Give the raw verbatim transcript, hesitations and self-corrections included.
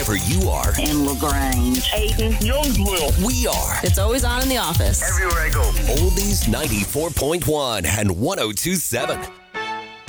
wherever you are. In LaGrange. Ayton. Youngsville. We are. It's always on in the office. Everywhere I go. Oldies ninety-four point one and one oh two point seven.